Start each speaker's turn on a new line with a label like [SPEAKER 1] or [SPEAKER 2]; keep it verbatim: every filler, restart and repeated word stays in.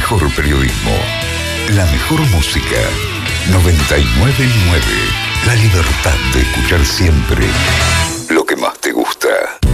[SPEAKER 1] mejor periodismo, la mejor música. noventa y nueve punto nueve. La libertad de escuchar siempre lo que más te gusta.